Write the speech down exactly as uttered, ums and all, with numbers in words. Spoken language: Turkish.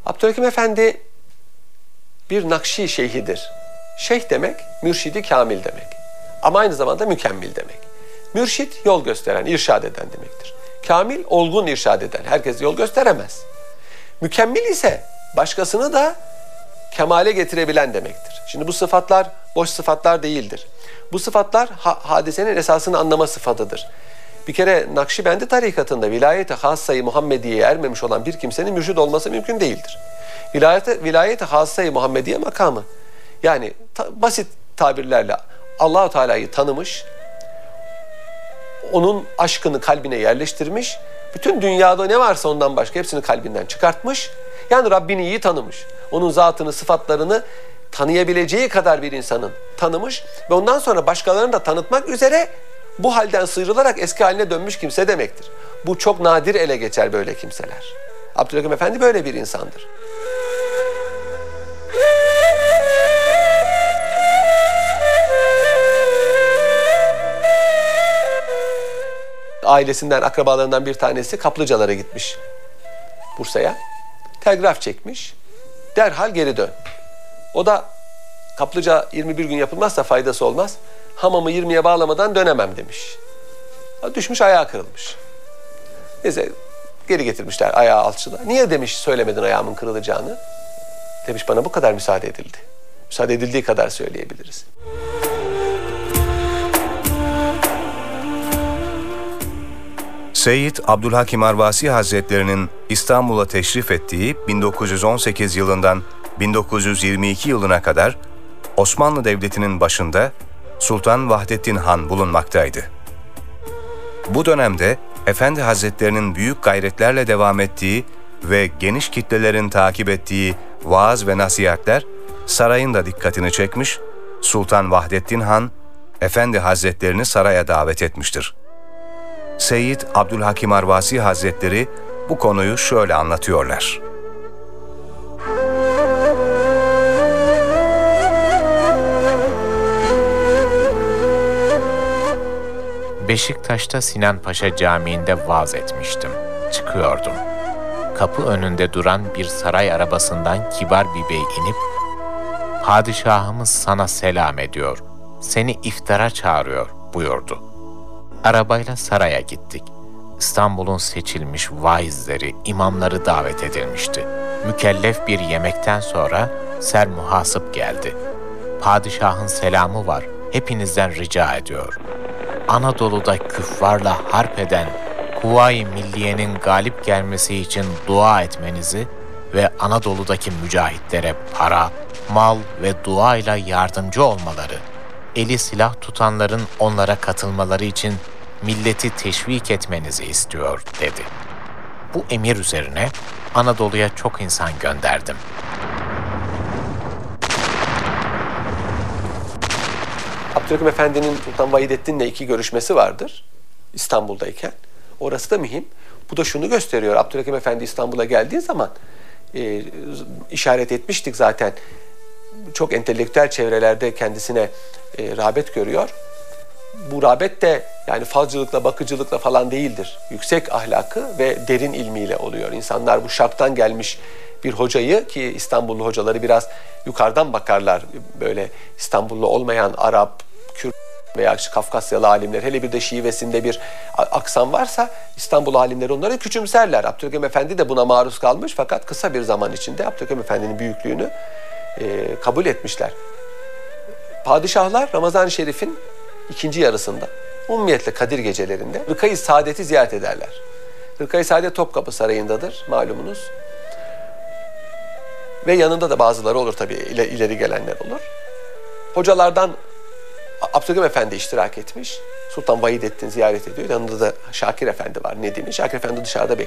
Abdülhakim Efendi bir Nakşi şeyhidir. Şeyh demek, mürşidi kamil demek. Ama aynı zamanda mükemmel demek. Mürşit, yol gösteren, irşad eden demektir. Kamil, olgun irşad eden. Herkes yol gösteremez. Mükemmel ise başkasını da kemale getirebilen demektir. Şimdi bu sıfatlar boş sıfatlar değildir. Bu sıfatlar ha hadisenin esasını anlama sıfatıdır. Bir kere Nakşibendi tarikatında vilayet-i hassayı Muhammediye'ye ermemiş olan bir kimsenin mürşid olması mümkün değildir. Vilayet-i vilayet hassayı Muhammediye makamı. Yani ta, basit tabirlerle Allah-u Teala'yı tanımış, onun aşkını kalbine yerleştirmiş, bütün dünyada ne varsa ondan başka hepsini kalbinden çıkartmış. Yani Rabbini iyi tanımış. Onun zatını, sıfatlarını tanıyabileceği kadar bir insanın tanımış ve ondan sonra başkalarını da tanıtmak üzere bu halden sıyrılarak eski haline dönmüş kimse demektir. Bu çok nadir ele geçer böyle kimseler. Abdülhakim Efendi böyle bir insandır. Ailesinden, akrabalarından bir tanesi kaplıcalara gitmiş Bursa'ya. Telgraf çekmiş. Derhal geri dön. O da kaplıca yirmi bir gün yapılmazsa faydası olmaz. Hamamı yirmiye bağlamadan dönemem demiş. Düşmüş, ayağı kırılmış. Neyse geri getirmişler ayağı alçıda. Niye demiş söylemedin ayağımın kırılacağını? Demiş bana bu kadar müsaade edildi. Müsaade edildiği kadar söyleyebiliriz. Seyyid Abdülhakim Arvasi Hazretleri'nin İstanbul'a teşrif ettiği bin dokuz yüz on sekiz yılından bin dokuz yüz yirmi iki yılına kadar Osmanlı Devleti'nin başında Sultan Vahdettin Han bulunmaktaydı. Bu dönemde Efendi Hazretleri'nin büyük gayretlerle devam ettiği ve geniş kitlelerin takip ettiği vaaz ve nasihatler sarayın da dikkatini çekmiş, Sultan Vahdettin Han, Efendi Hazretlerini saraya davet etmiştir. Seyyid Abdülhakim Arvasi Hazretleri bu konuyu şöyle anlatıyorlar. Beşiktaş'ta Sinan Paşa Camii'nde vaaz etmiştim. Çıkıyordum. Kapı önünde duran bir saray arabasından kibar bir bey inip, "Padişahımız sana selam ediyor, seni iftara çağırıyor." buyurdu. Arabayla saraya gittik. İstanbul'un seçilmiş vaizleri, imamları davet edilmişti. Mükellef bir yemekten sonra sermuhasip geldi. "Padişahın selamı var, hepinizden rica ediyor. Anadolu'da küffarla harp eden Kuvayi Milliye'nin galip gelmesi için dua etmenizi ve Anadolu'daki mücahitlere para, mal ve duayla yardımcı olmaları, eli silah tutanların onlara katılmaları için milleti teşvik etmenizi istiyor," dedi. Bu emir üzerine Anadolu'ya çok insan gönderdim. Abdülhakim Efendi'nin Sultan Vahidettin'le iki görüşmesi vardır İstanbul'dayken. Orası da mühim. Bu da şunu gösteriyor. Abdülhakim Efendi İstanbul'a geldiği zaman e, işaret etmiştik zaten. Çok entelektüel çevrelerde kendisine e, rağbet görüyor. Bu rağbet de yani falcılıkla, bakıcılıkla falan değildir. Yüksek ahlakı ve derin ilmiyle oluyor. İnsanlar bu şarktan gelmiş bir hocayı, ki İstanbullu hocaları biraz yukarıdan bakarlar. Böyle İstanbullu olmayan Arap, Kürt veya Kafkasyalı alimler, hele bir de şivesinde bir aksan varsa İstanbul alimleri onları küçümserler. Abdülhakim Efendi de buna maruz kalmış, fakat kısa bir zaman içinde Abdülhakim Efendi'nin büyüklüğünü e, kabul etmişler. Padişahlar Ramazan-ı Şerif'in ikinci yarısında, ummiyetle Kadir gecelerinde Rıkayı Saadet'i ziyaret ederler. Rıkayı Saadet Topkapı Sarayı'ndadır malumunuz. Ve yanında da bazıları olur tabii, ileri gelenler olur. Hocalardan Abdülhakim Efendi iştirak etmiş. Sultan Vahidettin ziyaret ediyor. Yanında da Şakir Efendi var, Nedim'i. Şakir Efendi dışarıda bekliyor.